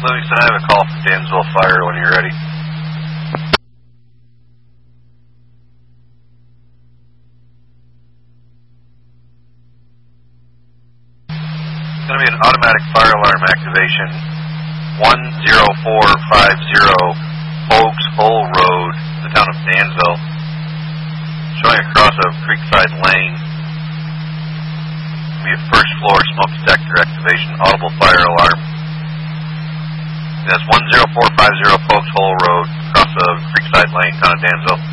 Livingston, I have a call from Dansville Fire when you're ready. It's going to be an automatic fire alarm activation. 10450 Oaks Hole Road, the town of Dansville. Showing across a creekside lane. It'll be a first floor smoke detector activation, audible fire alarm. That's 10450 Oaks Hole Road, across a creekside lane, town of Dansville.